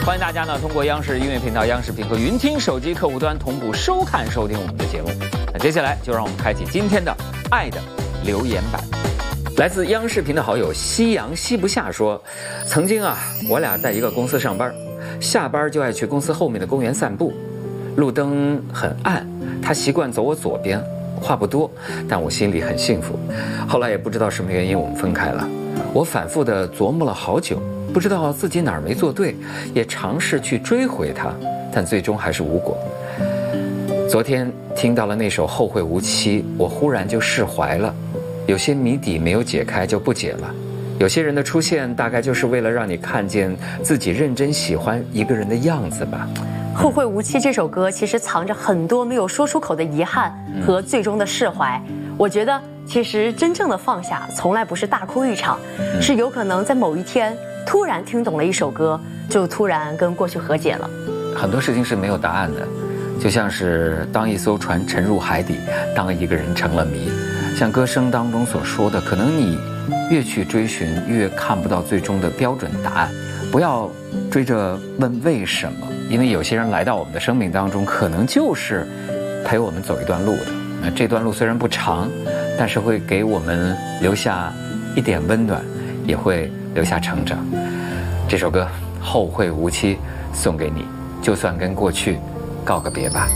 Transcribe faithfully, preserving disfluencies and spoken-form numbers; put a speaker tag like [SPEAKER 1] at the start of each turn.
[SPEAKER 1] 欢迎大家呢通过央视音乐频道、央视频和云听手机客户端同步收看收听我们的节目。那接下来就让我们开启今天的爱的留言板。来自央视频的好友夕阳西不下说，曾经啊，我俩在一个公司上班，下班就爱去公司后面的公园散步，路灯很暗，他习惯走我左边，话不多，但我心里很幸福。后来也不知道什么原因，我们分开了。我反复地琢磨了好久，不知道自己哪儿没做对，也尝试去追回他，但最终还是无果。昨天听到了那首《后会无期》，我忽然就释怀了。有些谜底没有解开就不解了，有些人的出现大概就是为了让你看见自己认真喜欢一个人的样子吧。
[SPEAKER 2] 后会无期这首歌其实藏着很多没有说出口的遗憾和最终的释怀。我觉得其实真正的放下从来不是大哭一场，是有可能在某一天突然听懂了一首歌，就突然跟过去和解了。
[SPEAKER 1] 很多事情是没有答案的，就像是当一艘船沉入海底，当一个人成了谜。像歌声当中所说的，可能你越去追寻越看不到最终的标准答案。不要追着问为什么，因为有些人来到我们的生命当中，可能就是陪我们走一段路的。那这段路虽然不长，但是会给我们留下一点温暖，也会留下成长。这首歌《后会无期》送给你，就算跟过去告个别吧。